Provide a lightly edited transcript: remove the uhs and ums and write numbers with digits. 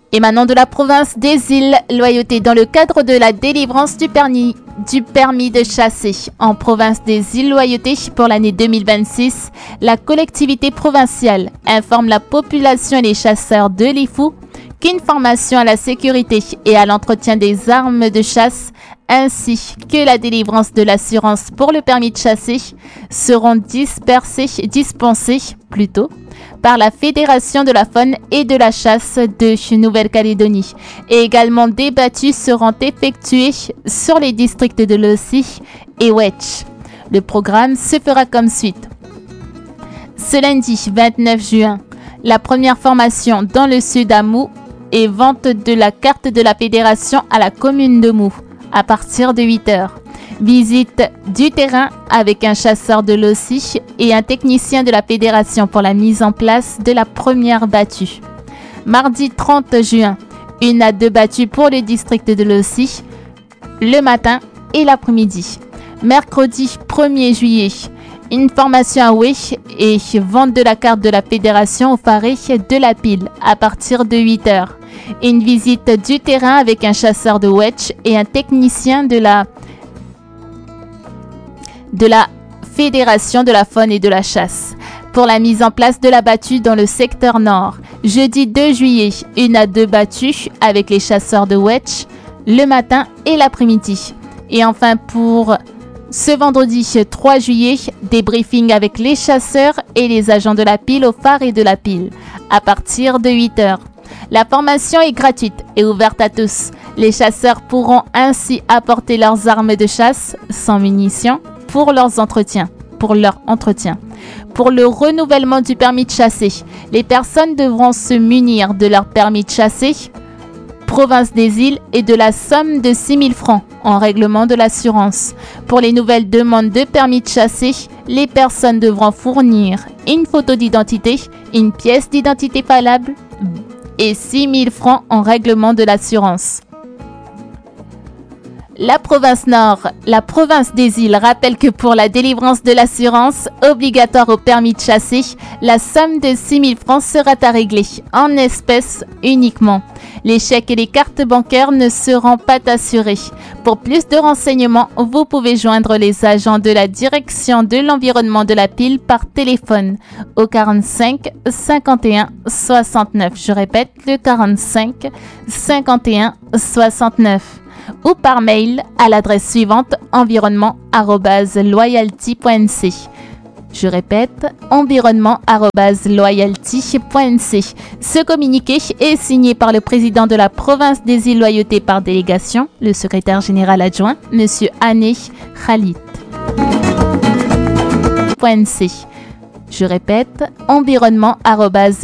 Émanant de la province des îles Loyauté dans le cadre de la délivrance du permis de chasser en province des îles Loyauté pour l'année 2026, la collectivité provinciale informe la population et les chasseurs de Lifou qu'une formation à la sécurité et à l'entretien des armes de chasse ainsi que la délivrance de l'assurance pour le permis de chasser seront dispensées par la Fédération de la faune et de la chasse de Nouvelle-Calédonie et également débattus seront effectués sur les districts de Losi et Wedge. Le programme se fera comme suite. Ce lundi 29 juin, la première formation dans le sud à Mou et vente de la carte de la Fédération à la commune de Mou à partir de 8h. Visite du terrain avec un chasseur de Losi et un technicien de la Fédération pour la mise en place de la première battue. Mardi 30 juin, 1 à 2 battues pour le district de Losi le matin et l'après-midi. Mercredi 1er juillet, une formation à Oué et vente de la carte de la Fédération au Faré de la Pile à partir de 8h. Une visite du terrain avec un chasseur de Wedge et un technicien de la Fédération de la faune et de la chasse pour la mise en place de la battue dans le secteur nord. Jeudi 2 juillet, 1 à 2 battues avec les chasseurs de Wedge le matin et l'après-midi. Et enfin pour ce vendredi 3 juillet, des briefings avec les chasseurs et les agents de la pile au phare et de la pile à partir de 8h. La formation est gratuite et ouverte à tous. Les chasseurs pourront ainsi apporter leurs armes de chasse sans munitions pour leur entretien. Pour le renouvellement du permis de chasser, les personnes devront se munir de leur permis de chasser, province des îles, et de la somme de 6 000 francs en règlement de l'assurance. Pour les nouvelles demandes de permis de chasser, les personnes devront fournir une photo d'identité, une pièce d'identité valable et 6 000 francs en règlement de l'assurance. La province Nord, la province des îles rappelle que pour la délivrance de l'assurance obligatoire au permis de chasser, la somme de 6 000 francs sera à régler en espèces uniquement. Les chèques et les cartes bancaires ne seront pas assurés. Pour plus de renseignements, vous pouvez joindre les agents de la direction de l'environnement de la pile par téléphone au 45 51 69. Je répète, le 45 51 69. Ou par mail à l'adresse suivante environnement@loyalty.nc. Je répète, environnement@loyalty.nc. Ce communiqué est signé par le président de la province des îles Loyauté par délégation, le secrétaire général adjoint, M. Ané Khalid. Je répète, environnement@